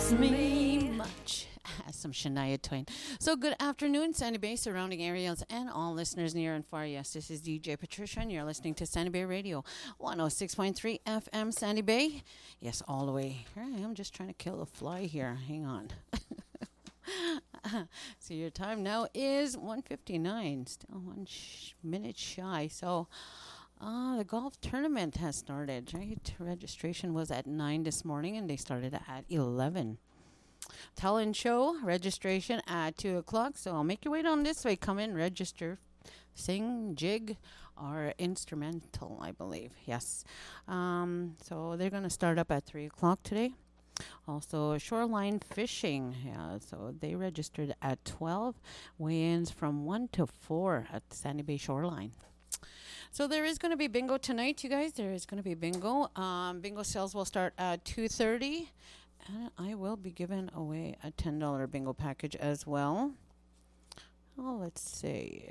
miss me much. Some Shania Twain. So good afternoon, Sandy Bay, surrounding areas, and all listeners near and far. Yes, this is DJ Patricia, and you're listening to Sandy Bay Radio, 106.3 FM, Sandy Bay. Yes, all the way. Here I am just trying to kill a fly here. Hang on. So your time now is 1:59, still 1 minute shy. So the golf tournament has started, right? Registration was at 9 this morning, and they started at 11. Talent show registration at 2 o'clock. So I'll make your way down this way. Come in, register, sing, jig, or instrumental, I believe. Yes. So they're going to start up at 3 o'clock today. Also, shoreline fishing. Yeah, so they registered at 12. Weigh-ins from 1 to 4 at Sandy Bay Shoreline. So there is going to be bingo tonight, you guys. There is going to be bingo. Bingo sales will start at 2:30. And I will be giving away a $10 bingo package as well. Oh, let's see.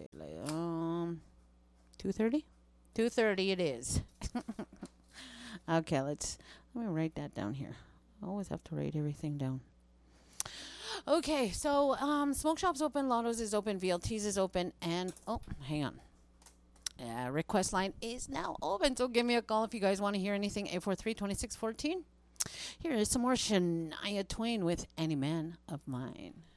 2:30? 2:30 it is. Okay, let me write that down here. I always have to write everything down. Okay, so Smoke Shop's open, Lotto's is open, VLT's is open, and hang on. Request line is now open, so give me a call if you guys want to hear anything. 843-2614. Here is some more Shania Twain with Any Man of Mine.